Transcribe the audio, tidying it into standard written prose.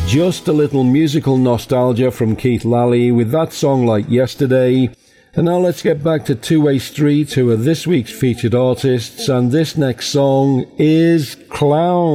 Just a little musical nostalgia from Keith Lally with that song Like Yesterday. And now let's get back to Two-Way Street, who are this week's featured artists, and this next song is Clown.